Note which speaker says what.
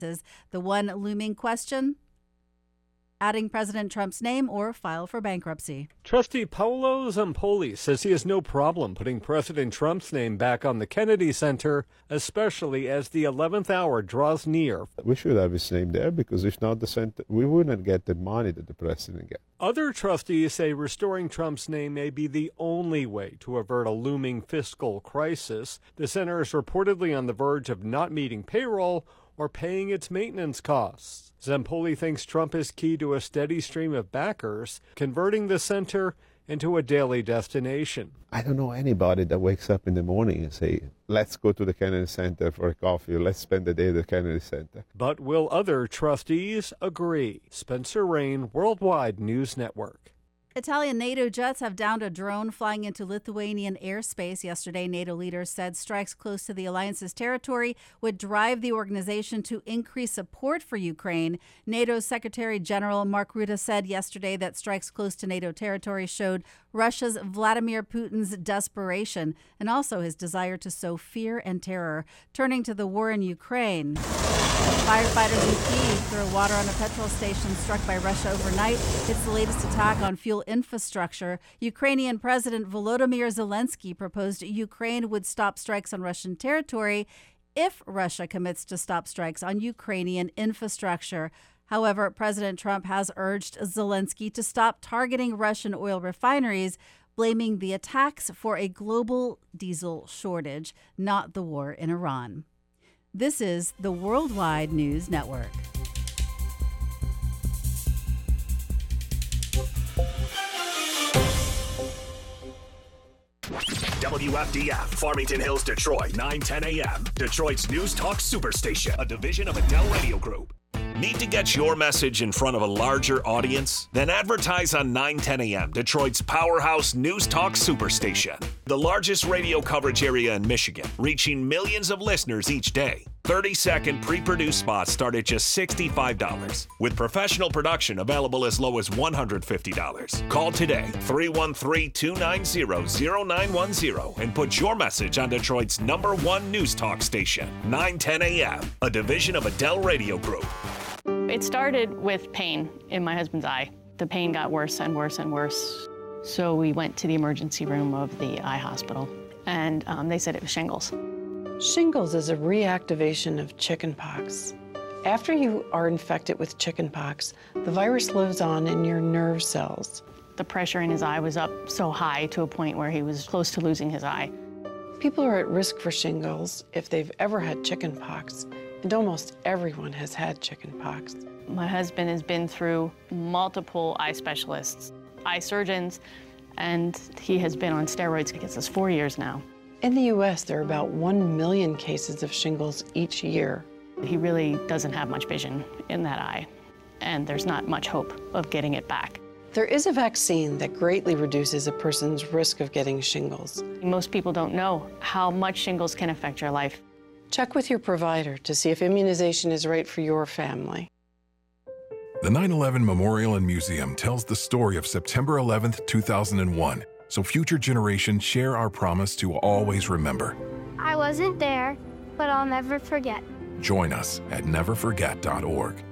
Speaker 1: The one looming question: adding President Trump's name or file for bankruptcy.
Speaker 2: Trustee Paolo Zampoli says he has no problem putting President Trump's name back on the Kennedy Center, especially as the 11th hour draws near.
Speaker 3: We should have his name there, because if not the center, we wouldn't get the money that the president gets.
Speaker 2: Other trustees say restoring Trump's name may be the only way to avert a looming fiscal crisis. The center is reportedly on the verge of not meeting payroll or paying its maintenance costs. Zampoli thinks Trump is key to a steady stream of backers, converting the center into a daily destination.
Speaker 3: I don't know anybody that wakes up in the morning and say, let's go to the Kennedy Center for a coffee, or let's spend the day at the Kennedy Center.
Speaker 2: But will other trustees agree? Spencer Rain, Worldwide News Network.
Speaker 1: Italian NATO jets have downed a drone flying into Lithuanian airspace yesterday. NATO leaders said strikes close to the alliance's territory would drive the organization to increase support for Ukraine. NATO's Secretary General Mark Rutte said yesterday that strikes close to NATO territory showed Russia's Vladimir Putin's desperation and also his desire to sow fear and terror. Turning to the war in Ukraine, firefighters in Kyiv threw water on a petrol station struck by Russia overnight. It's the latest attack on fuel infrastructure. Ukrainian President Volodymyr Zelensky proposed Ukraine would stop strikes on Russian territory if Russia commits to stop strikes on Ukrainian infrastructure. However, President Trump has urged Zelensky to stop targeting Russian oil refineries, blaming the attacks for a global diesel shortage, not the war in Iran. This is the Worldwide News Network.
Speaker 4: WFDF, Farmington Hills, Detroit, 9:10 a.m. Detroit's News Talk Superstation, a division of Adele Radio Group. Need to get your message in front of a larger audience? Then advertise on 9:10 a.m., Detroit's powerhouse News Talk Superstation. The largest radio coverage area in Michigan, reaching millions of listeners each day. 30-second pre-produced spots start at just $65, with professional production available as low as $150. Call today, 313-290-0910, and put your message on Detroit's #1 News Talk station, 9:10 a.m., a division of Adele Radio Group.
Speaker 5: It started with pain in my husband's eye. The pain got worse and worse and worse. So we went to the emergency room of the eye hospital, and they said it was shingles.
Speaker 6: Shingles is a reactivation of chickenpox. After you are infected with chickenpox, the virus lives on in your nerve cells.
Speaker 5: The pressure in his eye was up so high to a point where he was close to losing his eye.
Speaker 6: People are at risk for shingles if they've ever had chickenpox, and almost everyone has had chickenpox.
Speaker 5: My husband has been through multiple eye specialists, eye surgeons, and he has been on steroids. I guess it's 4 years now.
Speaker 6: In the U.S., there are about 1 million cases of shingles each year.
Speaker 5: He really doesn't have much vision in that eye, and there's not much hope of getting it back.
Speaker 6: There is a vaccine that greatly reduces a person's risk of getting shingles.
Speaker 5: Most people don't know how much shingles can affect your life.
Speaker 6: Check with your provider to see if immunization is right for your family.
Speaker 7: The 9/11 Memorial and Museum tells the story of September 11th, 2001, so future generations share our promise to always remember.
Speaker 8: I wasn't there, but I'll never forget.
Speaker 7: Join us at neverforget.org.